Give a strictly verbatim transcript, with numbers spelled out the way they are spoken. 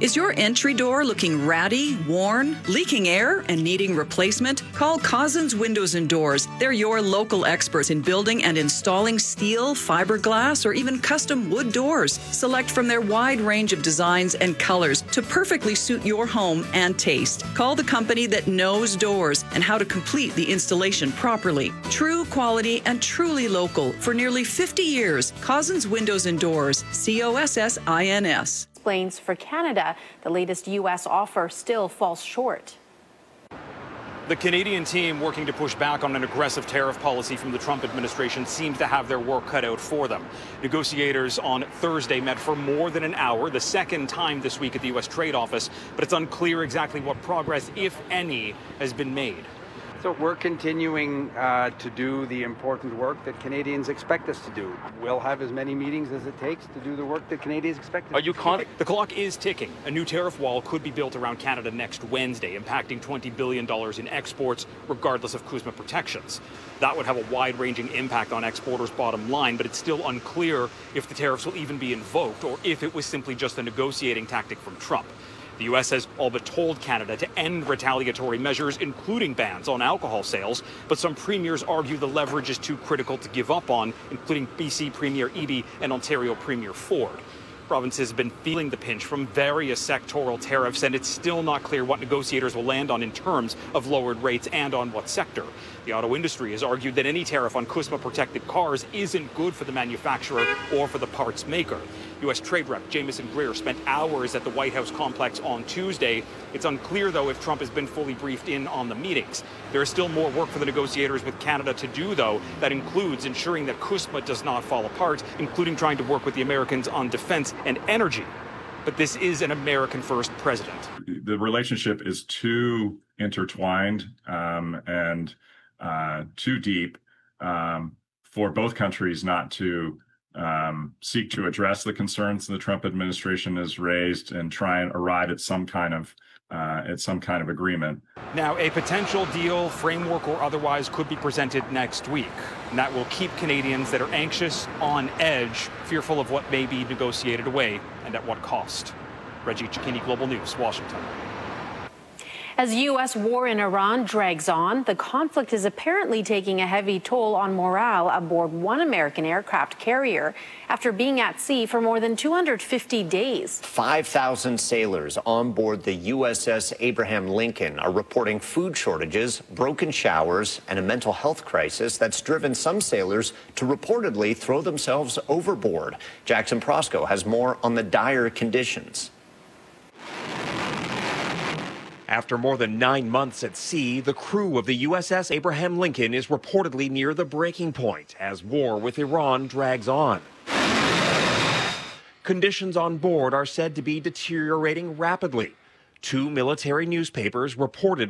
Is your entry door looking ratty, worn, leaking air, and needing replacement? Call Cousins Windows and Doors. They're your local experts in building and installing steel, fiberglass, or even custom wood doors. Select from their wide range of designs and colors to perfectly suit your home and taste. Call the company that knows doors and how to complete the installation properly. True quality and truly local for nearly fifty years. Cousins Windows and Doors. C O S S I N S. Explains for Canada, the latest U S offer still falls short. The Canadian team working to push back on an aggressive tariff policy from the Trump administration seems to have their work cut out for them. Negotiators on Thursday met for more than an hour, the second time this week at the U S Trade Office, but it's unclear exactly what progress, if any, has been made. So we're continuing uh, to do the important work that Canadians expect us to do. We'll have as many meetings as it takes to do the work that Canadians expect us Are you to do. con- the clock is ticking. A new tariff wall could be built around Canada next Wednesday, impacting twenty billion dollars in exports, regardless of CUSMA protections. That would have a wide-ranging impact on exporters' bottom line, but it's still unclear if the tariffs will even be invoked or if it was simply just a negotiating tactic from Trump. The U S has all but told Canada to end retaliatory measures, including bans on alcohol sales, but some premiers argue the leverage is too critical to give up on, including B C Premier Eby and Ontario Premier Ford. Provinces have been feeling the pinch from various sectoral tariffs, and it's still not clear what negotiators will land on in terms of lowered rates and on what sector. The auto industry has argued that any tariff on CUSMA-protected cars isn't good for the manufacturer or for the parts maker. U S Trade Rep Jamieson Greer spent hours at the White House complex on Tuesday. It's unclear, though, if Trump has been fully briefed in on the meetings. There is still more work for the negotiators with Canada to do, though. That includes ensuring that CUSMA does not fall apart, including trying to work with the Americans on defense and energy. But this is an American-first president. The relationship is too intertwined um, and uh, too deep um, for both countries not to um, seek to address the concerns the Trump administration has raised and try and arrive at some kind of uh, at some kind of agreement. Now, a potential deal, framework or otherwise, could be presented next week. And that will keep Canadians that are anxious, on edge, fearful of what may be negotiated away and at what cost. Reggie Cicchini, Global News, Washington. As U S war in Iran drags on, the conflict is apparently taking a heavy toll on morale aboard one American aircraft carrier after being at sea for more than two hundred fifty days. five thousand sailors on board the U S S Abraham Lincoln are reporting food shortages, broken showers, and a mental health crisis that's driven some sailors to reportedly throw themselves overboard. Jackson Prosco has more on the dire conditions. After more than nine months at sea, the crew of the U S S Abraham Lincoln is reportedly near the breaking point as war with Iran drags on. Conditions on board are said to be deteriorating rapidly. Two military newspapers reported